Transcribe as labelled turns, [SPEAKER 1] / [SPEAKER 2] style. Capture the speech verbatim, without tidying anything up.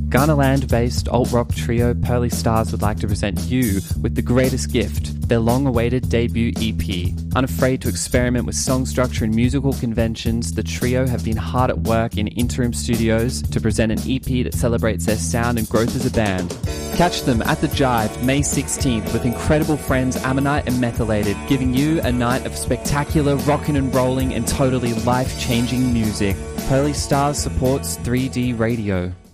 [SPEAKER 1] Ghanaland-based alt-rock trio Pearly Stars would like to present you with the greatest gift, their long-awaited debut E P. Unafraid to experiment with song structure and musical conventions, the trio have been hard at work in interim studios to present an E P that celebrates their sound and growth as a band. Catch them at the Jive May sixteenth with incredible friends Ammonite and Methylated, giving you a night of spectacular rockin' and rolling and totally life-changing music. Pearly Stars supports three D Radio.